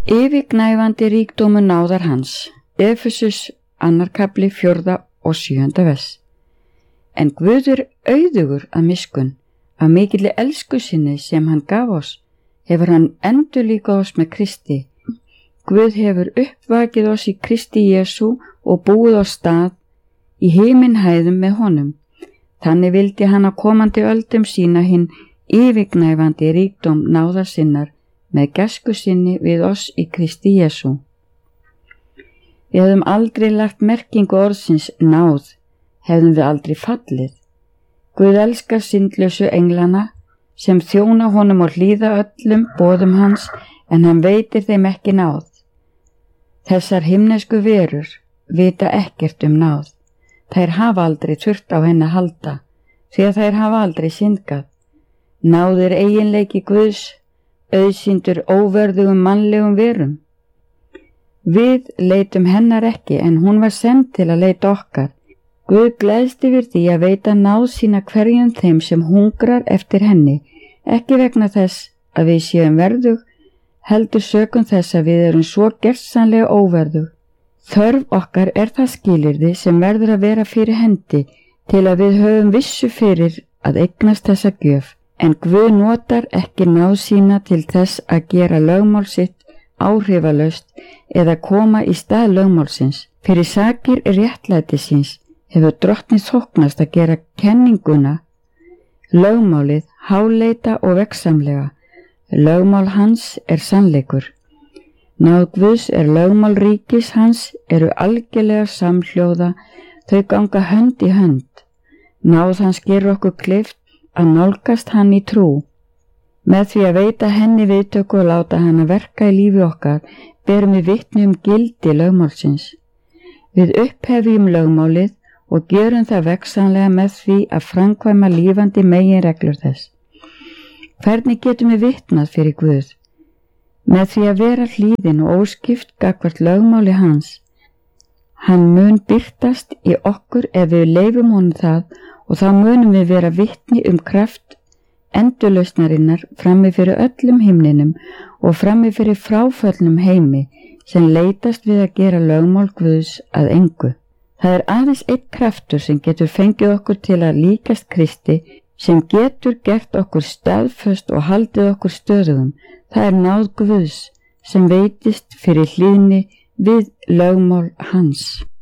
Yfirgnæfandi ríkdómur náðar hans. Efesus 2. kafli 4. og 7. vers. En Guður auðugur að miskunn, af mikilli elsku sinni sem hann gaf oss, hefur hann endurlíkað oss með Kristi. Guð hefur uppvakið oss í Kristi Jesú og búið oss stað í himinhæðum með honum. Þannig vildi hann á komandi öldum sína hinn yfirgnæfandi ríkdóm náðar sinnar með gæsku sinni við oss í Kristi Jesú. Við hefðum aldrei lagt merkingu orðsins náð, hefðum við aldrei fallið. Guð elskar syndlausu englana sem þjóna honum og hlýða öllum boðum hans, en hann veitir þeim ekki náð. Þessar himnesku verur vita ekkert náð. Þær hafa aldrei þurft á henni að halda, því að þær hafa aldrei syndgað. Náð er eiginleiki Guðs, auðsýndur óverðugum mannlegum verum. Við leitum hennar ekki, en hún var send til að leita okkar. Guð gleðst yfir því að veita náð sína hverjum þeim sem hungrar eftir henni, ekki vegna þess að við séum verðug, heldur sökum þess að við erum svo gersamlega óverðug. Þörf okkar er það skilyrði sem verður að vera fyrir hendi til að við höfum vissu fyrir að eignast þessa gjöf, en Guð notar ekki náð sína til þess að gera lögmál sitt áhrifalaust eða koma í stað lögmálsins. Fyrir sakir réttlæti síns hefur drottni þóknast að gera kenninguna, lögmálið, háleita og veggsamlega. Lögmál hans er sannleikur. Náð Guðs er lögmál ríkis hans eru algjörlega samhljóða, þau ganga hönd í hönd. Náð hans gerur okkur kleift að nálgast hann í trú. Með því að veita henni viðtöku og láta hann að verka í lífi okkar, berum við vitni gildi lögmálsins. Við upphefjum lögmálið og gerum það veggsamlega með því að framkvæma lífandi meginreglur þess. Hvernig getum við vitnað fyrir Guð? Með því að vera hlýðin og óskipt gagnvart lögmáli hans. Hann mun birtast í okkur ef við leyfum honum það, og þá munum við vera vitni kraft endurlausnarinnar frammi fyrir öllum himninum og frammi fyrir fráföllnum heimi sem leitast við að gera lögmál Guðs að engu. Það er aðeins einn kraftur sem getur fengið okkur til að líkast Kristi, sem getur gert okkur staðföst og haldið okkur stöðugum. Það er náð Guðs sem veitist fyrir hlýðni við lögmál hans.